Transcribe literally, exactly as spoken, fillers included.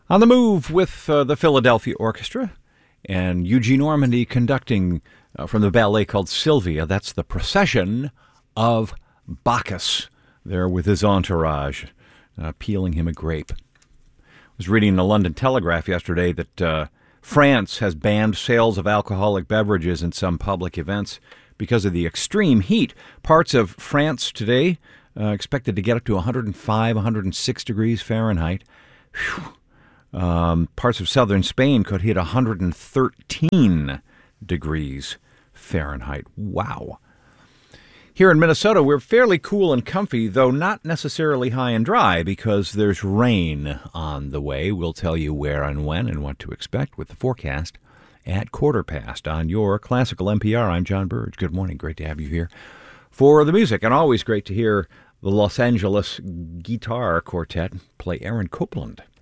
On the Move with uh, the Philadelphia Orchestra and Eugene Ormandy conducting uh, from the ballet called Sylvia. That's the procession of Bacchus there with his entourage, uh, peeling him a grape. I was reading in the London Telegraph yesterday that uh, France has banned sales of alcoholic beverages in some public events because of the extreme heat. Parts of France today uh, expected to get up to one hundred five, one hundred six degrees Fahrenheit. Whew. Um, parts of southern Spain could hit one hundred thirteen degrees Fahrenheit. Wow. Here in Minnesota, we're fairly cool and comfy, though not necessarily high and dry, because there's rain on the way. We'll tell you where and when and what to expect with the forecast at quarter past on your Classical N P R. I'm John Burge. Good morning. Great to have you here for the music, and always great to hear the Los Angeles Guitar Quartet play Aaron Copland.